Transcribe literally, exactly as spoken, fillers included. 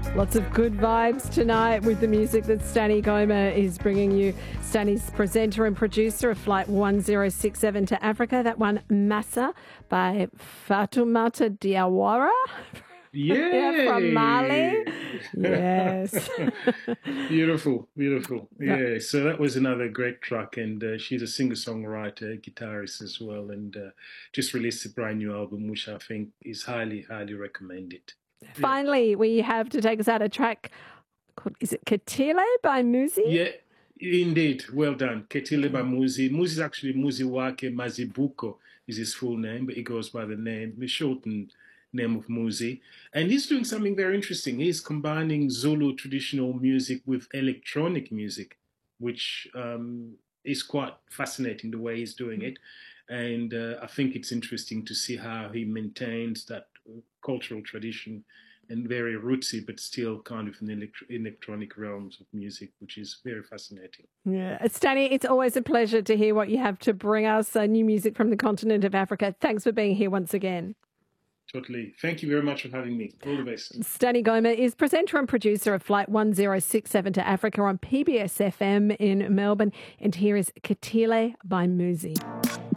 Lots of good vibes tonight with the music that Stani Goma is bringing you. Stani's presenter and producer of Flight one zero six seven to Africa. That one, Massa, by Fatoumata Diawara. Yeah, from Mali. Yes. Beautiful, beautiful. Yeah, so that was another great track, and uh, she's a singer-songwriter, guitarist as well, and uh, just released a brand new album, which I think is highly, highly recommended. Finally, we have to take us out a track called, is it Ketile by Muzi? Yeah, indeed. Well done. Ketile by Muzi. Muzi is actually Muzi Wake Mazibuko is his full name, but he goes by the name, the shortened name of Muzi. And he's doing something very interesting. He's combining Zulu traditional music with electronic music, which um, is quite fascinating the way he's doing it. And uh, I think it's interesting to see how he maintains that cultural tradition and very rootsy, but still kind of in the elect- electronic realms of music, which is very fascinating. Yeah, Stani, it's always a pleasure to hear what you have to bring us, uh, new music from the continent of Africa. Thanks for being here once again. Totally. Thank you very much for having me. All the best. Stani Goma is presenter and producer of Flight one zero six seven to Africa on P B S F M in Melbourne. And here is Ketile by Muzi.